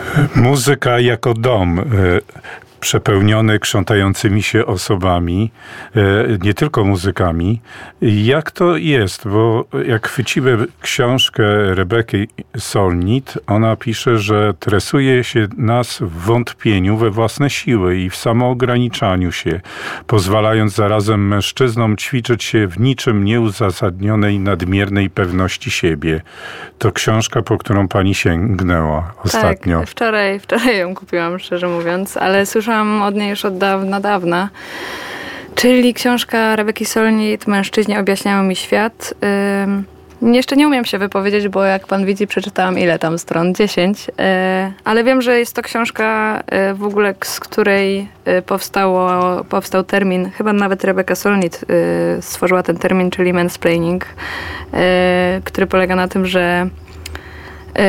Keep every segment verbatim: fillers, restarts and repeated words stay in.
Muzyka jako dom, przepełniony krzątającymi się osobami, nie tylko muzykami. Jak to jest? Bo jak chwycimy książkę Rebeki Solnit, ona pisze, że tresuje się nas w wątpieniu we własne siły i w samoograniczaniu się, pozwalając zarazem mężczyznom ćwiczyć się w niczym nieuzasadnionej, nadmiernej pewności siebie. To książka, po którą pani sięgnęła ostatnio. Tak, wczoraj, wczoraj ją kupiłam, szczerze mówiąc, ale słyszałam od niej już od dawna, dawna. Czyli książka Rebeki Solnit „Mężczyźni objaśniają mi świat”. Ym, jeszcze nie umiem się wypowiedzieć, bo jak pan widzi, przeczytałam ile tam stron? dziesięć. Yy, ale wiem, że jest to książka yy, w ogóle, z której yy, powstało, powstał termin, chyba nawet Rebeka Solnit yy, stworzyła ten termin, czyli mansplaining, yy, który polega na tym, że yy,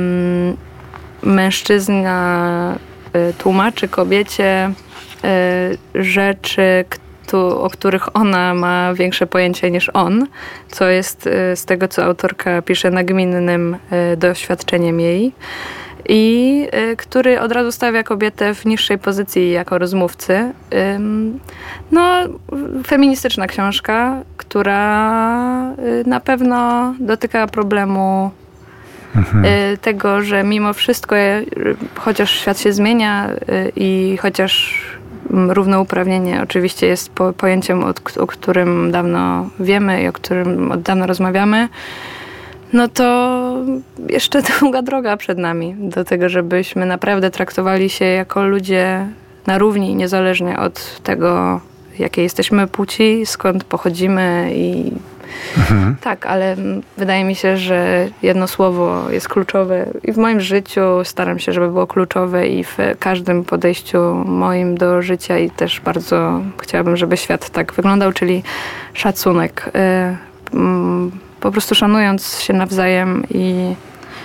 mężczyzna tłumaczy kobiecie rzeczy, o których ona ma większe pojęcie niż on, co jest z tego, co autorka pisze, nagminnym doświadczeniem jej i który od razu stawia kobietę w niższej pozycji jako rozmówcy. No, feministyczna książka, która na pewno dotyka problemu Mhm. tego, że mimo wszystko, chociaż świat się zmienia i chociaż równouprawnienie oczywiście jest po, pojęciem, o, o którym dawno wiemy i o którym od dawna rozmawiamy, no to jeszcze długa droga przed nami do tego, żebyśmy naprawdę traktowali się jako ludzie na równi, niezależnie od tego, jakiej jesteśmy płci, skąd pochodzimy i Mhm. Tak, ale wydaje mi się, że jedno słowo jest kluczowe i w moim życiu staram się, żeby było kluczowe i w każdym podejściu moim do życia i też bardzo chciałabym, żeby świat tak wyglądał, czyli szacunek. Po prostu szanując się nawzajem i,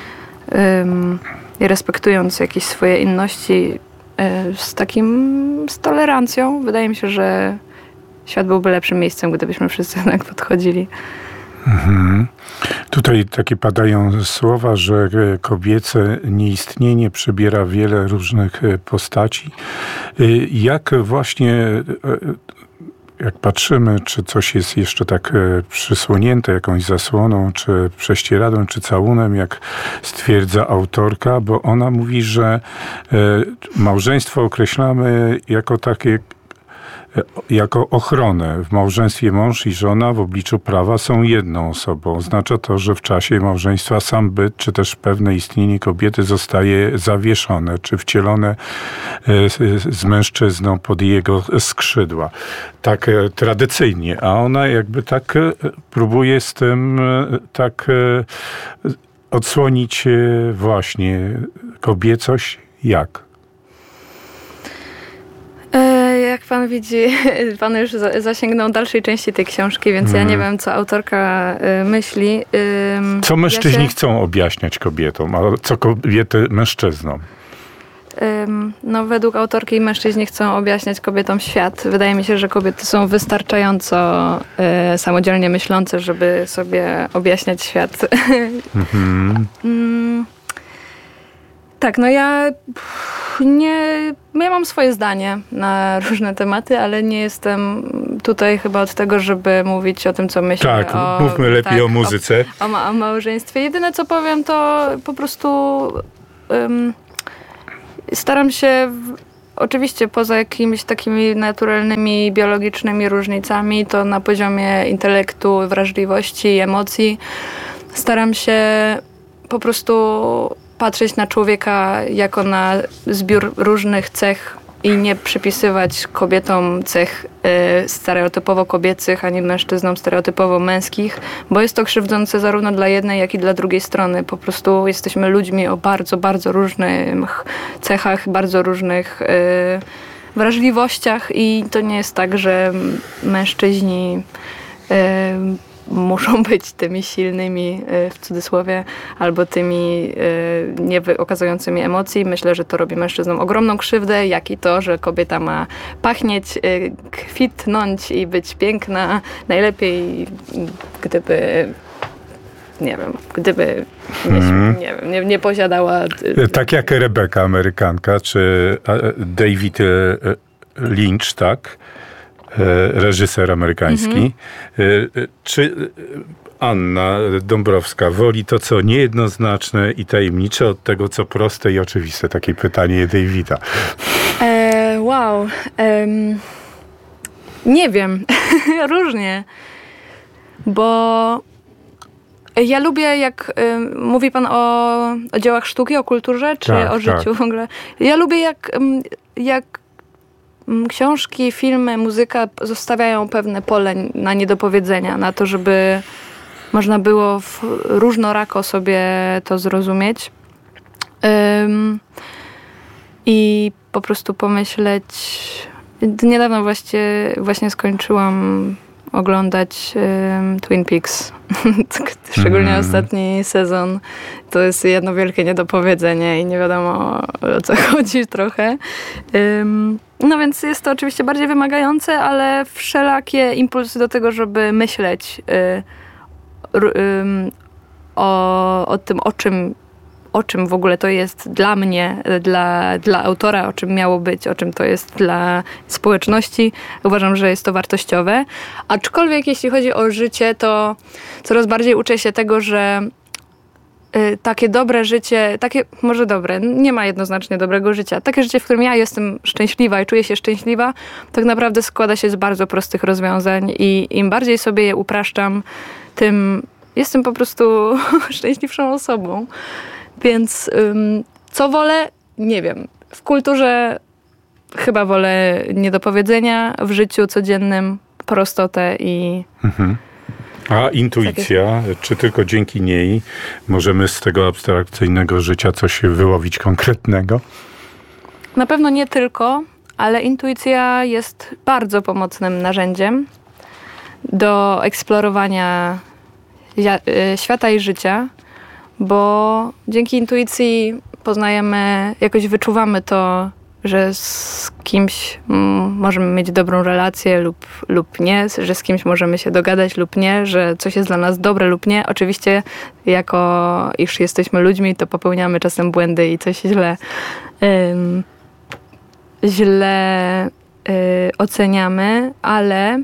i respektując jakieś swoje inności z takim, z tolerancją. Wydaje mi się, że świat byłby lepszym miejscem, gdybyśmy wszyscy tak podchodzili. Mhm. Tutaj takie padają słowa, że kobiece nieistnienie przybiera wiele różnych postaci. Jak właśnie, jak patrzymy, czy coś jest jeszcze tak przysłonięte jakąś zasłoną, czy prześcieradłem, czy całunem, jak stwierdza autorka, bo ona mówi, że małżeństwo określamy jako takie jako ochronę. W małżeństwie mąż i żona w obliczu prawa są jedną osobą. Oznacza to, że w czasie małżeństwa sam byt, czy też pewne istnienie kobiety zostaje zawieszone, czy wcielone z mężczyzną pod jego skrzydła. Tak tradycyjnie. A ona jakby tak próbuje z tym tak odsłonić właśnie kobiecość. Jak? Jak pan widzi, pan już zasięgnął dalszej części tej książki, więc hmm. ja nie wiem, co autorka myśli. Co mężczyźni ja się... chcą objaśniać kobietom, a co kobiety mężczyznom? No, według autorki mężczyźni chcą objaśniać kobietom świat. Wydaje mi się, że kobiety są wystarczająco y, samodzielnie myślące, żeby sobie objaśniać świat. Mm-hmm. mm. Tak, no ja nie, ja mam swoje zdanie na różne tematy, ale nie jestem tutaj chyba od tego, żeby mówić o tym, co myślę. Tak, o, mówmy lepiej tak, o muzyce. O, o, ma, o małżeństwie. Jedyne, co powiem, to po prostu um, staram się, w, oczywiście poza jakimiś takimi naturalnymi, biologicznymi różnicami, to na poziomie intelektu, wrażliwości, emocji, staram się po prostu patrzeć na człowieka jako na zbiór różnych cech i nie przypisywać kobietom cech y, stereotypowo kobiecych, ani mężczyznom stereotypowo męskich, bo jest to krzywdzące zarówno dla jednej, jak i dla drugiej strony. Po prostu jesteśmy ludźmi o bardzo, bardzo różnych cechach, bardzo różnych y, wrażliwościach i to nie jest tak, że mężczyźni y, muszą być tymi silnymi, w cudzysłowie, albo tymi nie okazującymi emocji. Myślę, że to robi mężczyznom ogromną krzywdę, jak i to, że kobieta ma pachnieć, kwitnąć i być piękna. Najlepiej, gdyby nie wiem, gdyby nie, mm. nie, wiem, nie, nie posiadała... Tak jak Rebeka Amerykanka, czy David Lynch, tak? Reżyser amerykański. Mm-hmm. Czy Anna Dąbrowska woli to, co niejednoznaczne i tajemnicze, od tego, co proste i oczywiste? Takie pytanie Davida. E, wow. Um, nie wiem. Różnie. Bo ja lubię, jak y, mówi pan o, o dziełach sztuki, o kulturze, czy tak, o życiu tak. w ogóle. Ja lubię, jak, jak książki, filmy, muzyka zostawiają pewne pole na niedopowiedzenia, na to, żeby można było w różnorako sobie to zrozumieć. Ym, I po prostu pomyśleć... Niedawno właśnie, właśnie skończyłam oglądać um, Twin Peaks. Szczególnie mm. ostatni sezon. To jest jedno wielkie niedopowiedzenie i nie wiadomo, o co chodzi trochę. Um, no więc jest to oczywiście bardziej wymagające, ale wszelakie impulsy do tego, żeby myśleć y, y, y, o, o tym, o czym o czym w ogóle to jest dla mnie, dla, dla autora, o czym miało być, o czym to jest dla społeczności. Uważam, że jest to wartościowe. Aczkolwiek jeśli chodzi o życie, to coraz bardziej uczę się tego, że y, takie dobre życie, takie może dobre, nie ma jednoznacznie dobrego życia. Takie życie, w którym ja jestem szczęśliwa i czuję się szczęśliwa, tak naprawdę składa się z bardzo prostych rozwiązań i im bardziej sobie je upraszczam, tym jestem po prostu szczęśliwszą osobą. Więc ym, co wolę? Nie wiem. W kulturze chyba wolę niedopowiedzenia, w życiu codziennym prostotę i... Mhm. A intuicja, czy tylko dzięki niej możemy z tego abstrakcyjnego życia coś wyłowić konkretnego? Na pewno nie tylko, ale intuicja jest bardzo pomocnym narzędziem do eksplorowania świata i życia, bo dzięki intuicji poznajemy, jakoś wyczuwamy to, że z kimś mm, możemy mieć dobrą relację lub, lub nie, że z kimś możemy się dogadać lub nie, że coś jest dla nas dobre lub nie. Oczywiście jako iż jesteśmy ludźmi, to popełniamy czasem błędy i coś źle ym, źle y, oceniamy, ale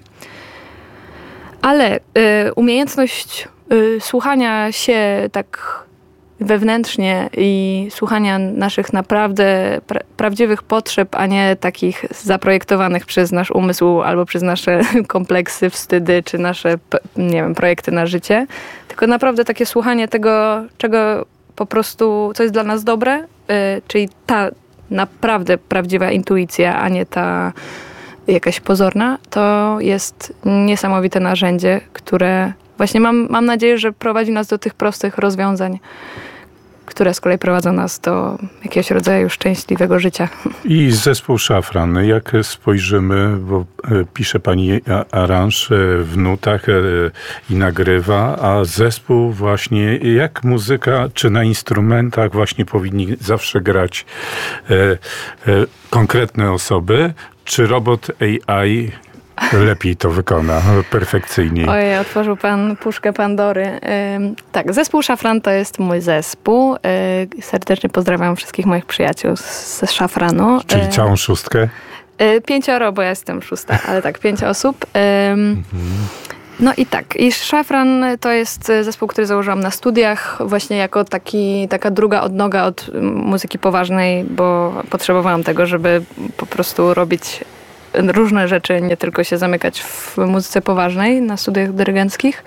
ale y, umiejętność y, słuchania się tak wewnętrznie i słuchania naszych naprawdę pra- prawdziwych potrzeb, a nie takich zaprojektowanych przez nasz umysł albo przez nasze kompleksy, wstydy, czy nasze, nie wiem, projekty na życie. Tylko naprawdę takie słuchanie tego, czego po prostu, co jest dla nas dobre, yy, czyli ta naprawdę prawdziwa intuicja, a nie ta jakaś pozorna, to jest niesamowite narzędzie, które właśnie mam, mam nadzieję, że prowadzi nas do tych prostych rozwiązań, które z kolei prowadzą nas do jakiegoś rodzaju szczęśliwego życia. I zespół Szafran, jak spojrzymy, bo pisze pani aranż w nutach i nagrywa, a zespół właśnie, jak muzyka, czy na instrumentach właśnie powinni zawsze grać e, e, konkretne osoby, czy robot A I lepiej to wykona, perfekcyjniej? Ojej, otworzył pan puszkę Pandory. Ym, tak, zespół Szafran to jest mój zespół. Yy, serdecznie pozdrawiam wszystkich moich przyjaciół z, z Szafranu. Czyli yy, całą szóstkę? Yy, pięcioro, bo ja jestem szósta, ale tak, pięć osób. Yy, mhm. No i tak, i Szafran to jest zespół, który założyłam na studiach właśnie jako taki, taka druga odnoga od muzyki poważnej, bo potrzebowałam tego, żeby po prostu robić różne rzeczy, nie tylko się zamykać w muzyce poważnej na studiach dyrygenckich.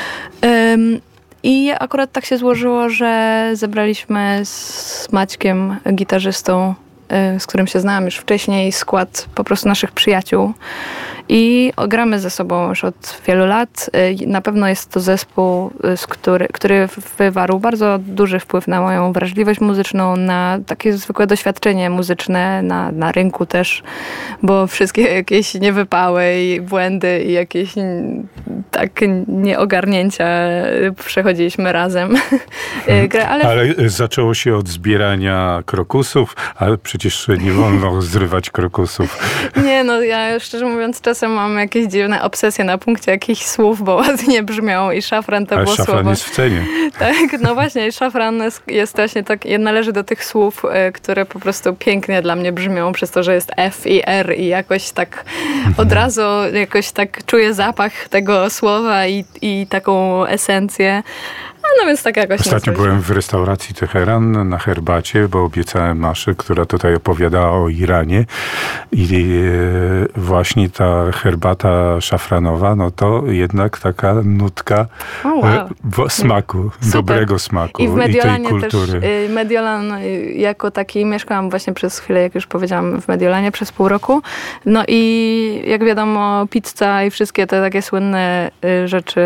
Um, I akurat tak się złożyło, że zebraliśmy z Maćkiem, gitarzystą, y, z którym się znałam już wcześniej, skład po prostu naszych przyjaciół. I gramy ze sobą już od wielu lat. Na pewno jest to zespół, z który, który wywarł bardzo duży wpływ na moją wrażliwość muzyczną, na takie zwykłe doświadczenie muzyczne, na, na rynku też, bo wszystkie jakieś niewypały i błędy i jakieś tak nieogarnięcia przechodziliśmy razem. Ale... ale zaczęło się od zbierania krokusów, ale przecież nie wolno zrywać krokusów. Nie, no ja szczerze mówiąc czasem czasem mam jakieś dziwne obsesje na punkcie jakichś słów, bo ładnie brzmią i szafran to Ale było szafran słowo. jest w cenie. Tak, no właśnie, szafran jest właśnie tak, należy do tych słów, które po prostu pięknie dla mnie brzmią, przez to, że jest F i R i jakoś tak od razu jakoś tak czuję zapach tego słowa i, i taką esencję. No więc tak jakoś Ostatnio byłem w restauracji Teheran na herbacie, bo obiecałem Maszy, która tutaj opowiadała o Iranie i właśnie ta herbata szafranowa, no to jednak taka nutka oh, wow. bo, smaku, Super. dobrego smaku i, w Mediolanie i tej kultury. Też, Mediolan jako taki, mieszkałam właśnie przez chwilę, jak już powiedziałam, w Mediolanie przez pół roku. No i jak wiadomo, pizza i wszystkie te takie słynne rzeczy,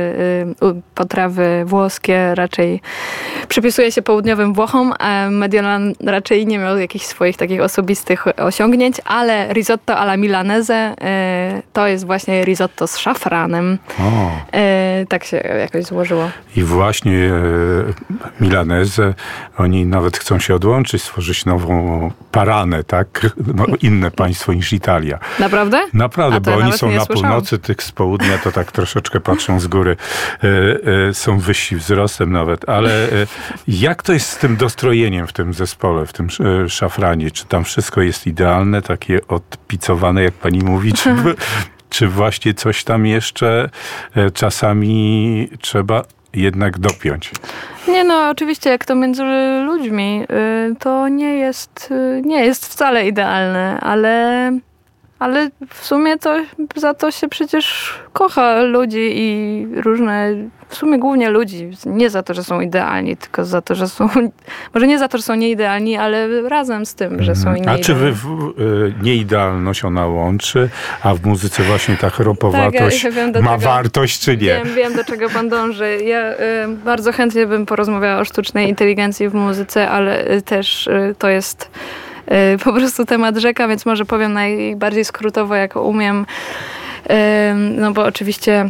potrawy włoskie, raczej przypisuje się południowym Włochom, a Mediolan raczej nie miał jakichś swoich takich osobistych osiągnięć, ale risotto alla milanese to jest właśnie risotto z szafranem. O. Tak się jakoś złożyło. I właśnie milanese, oni nawet chcą się odłączyć, stworzyć nową paranę, tak? No, inne państwo niż Italia. Naprawdę? Naprawdę, bo oni są na słyszałam. północy, tych z południa to tak troszeczkę patrzą z góry. Są wyżsi wzrostem nawet, ale jak to jest z tym dostrojeniem w tym zespole, w tym szafranie? Czy tam wszystko jest idealne, takie odpicowane, jak pani mówi, czy, czy właśnie coś tam jeszcze czasami trzeba jednak dopiąć? Nie no, oczywiście jak to między ludźmi, to nie jest, nie jest wcale idealne, ale... Ale w sumie to za to się przecież kocha ludzi i różne, w sumie głównie ludzi. Nie za to, że są idealni, tylko za to, że są, może nie za to, że są nieidealni, ale razem z tym, że są nieidealni. A czy wy w, y, nieidealność ona łączy, a w muzyce właśnie ta chropowatość tak, ja ma czego, wartość, czy nie? Wiem, wiem, do czego pan dąży. Ja y, bardzo chętnie bym porozmawiała o sztucznej inteligencji w muzyce, ale y, też y, to jest... po prostu temat rzeka, więc może powiem najbardziej skrótowo, jak umiem. No bo oczywiście...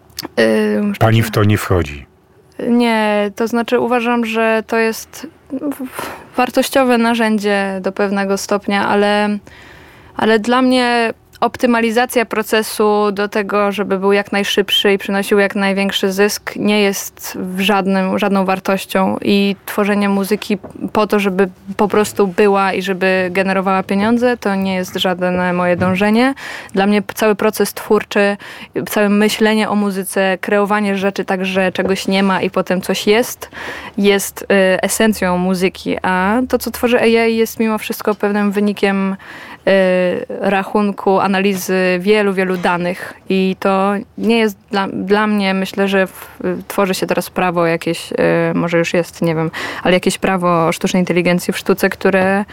Pani w to nie wchodzi. Nie, to znaczy uważam, że to jest wartościowe narzędzie do pewnego stopnia, ale, ale dla mnie optymalizacja procesu do tego, żeby był jak najszybszy i przynosił jak największy zysk, nie jest w żadnym, żadną wartością i tworzenie muzyki po to, żeby po prostu była i żeby generowała pieniądze, to nie jest żadne moje dążenie. Dla mnie cały proces twórczy, całe myślenie o muzyce, kreowanie rzeczy tak, że czegoś nie ma i potem coś jest, jest esencją muzyki, a to, co tworzy A I jest mimo wszystko pewnym wynikiem rachunku, analizy wielu, wielu danych i to nie jest dla, dla mnie, myślę, że w, tworzy się teraz prawo jakieś, może już jest, nie wiem, ale jakieś prawo o sztucznej inteligencji w sztuce, które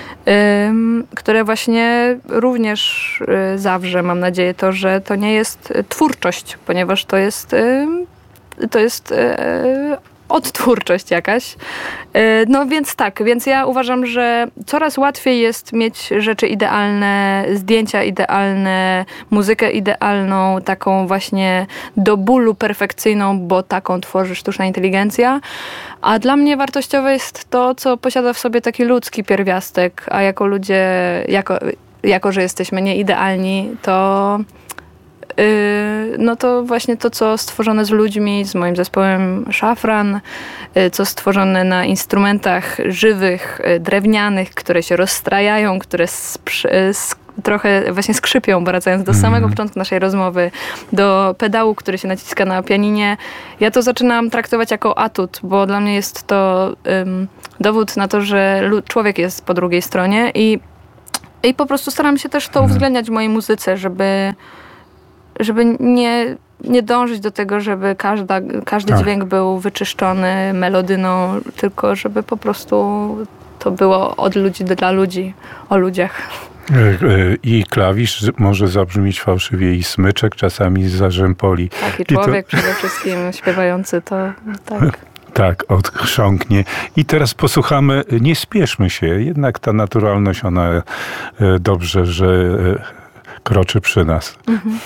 które właśnie również zawrze, mam nadzieję, to, że to nie jest twórczość, ponieważ to jest to jest odtwórczość jakaś. No więc tak, więc ja uważam, że coraz łatwiej jest mieć rzeczy idealne, zdjęcia idealne, muzykę idealną, taką właśnie do bólu perfekcyjną, bo taką tworzy sztuczna inteligencja. A dla mnie wartościowe jest to, co posiada w sobie taki ludzki pierwiastek, a jako ludzie, jako, jako że jesteśmy nieidealni, to no to właśnie to, co stworzone z ludźmi, z moim zespołem Szafran, co stworzone na instrumentach żywych, drewnianych, które się rozstrajają, które sprz- sk- trochę właśnie skrzypią, wracając do samego początku naszej rozmowy, do pedału, który się naciska na pianinie. Ja to zaczynam traktować jako atut, bo dla mnie jest to um, dowód na to, że lud- człowiek jest po drugiej stronie i, i po prostu staram się też to uwzględniać w mojej muzyce, żeby żeby nie, nie dążyć do tego, żeby każda, każdy tak. dźwięk był wyczyszczony melodyną, tylko żeby po prostu to było od ludzi dla ludzi, o ludziach. I klawisz może zabrzmieć fałszywie i smyczek czasami z zarzępoli. Tak, i człowiek I to... przede wszystkim śpiewający to tak. Tak, odchrząknie. I teraz posłuchamy, nie spieszmy się, jednak ta naturalność, ona dobrze, że kroczy przy nas. Mhm.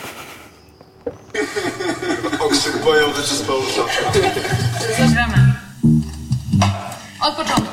Okrzyk bojowy czy z Zagramy. Od początku.